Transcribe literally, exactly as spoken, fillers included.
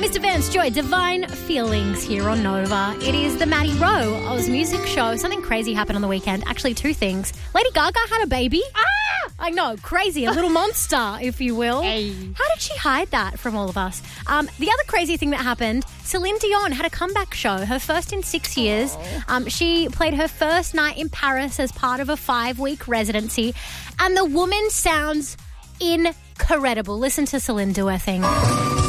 Mister Vance Joy, Divine Feelings here on Nova. It is the Maddie Rowe Oz Music Show. Something crazy happened on the weekend. Actually, two things. Lady Gaga had a baby. Ah! I know, crazy. A little monster, if you will. Hey. How did she hide that from all of us? Um, the other crazy thing that happened, Celine Dion had a comeback show, her first in six years. Um, she played her first night in Paris as part of a five-week residency, and the woman sounds incredible. Listen to Celine do her thing.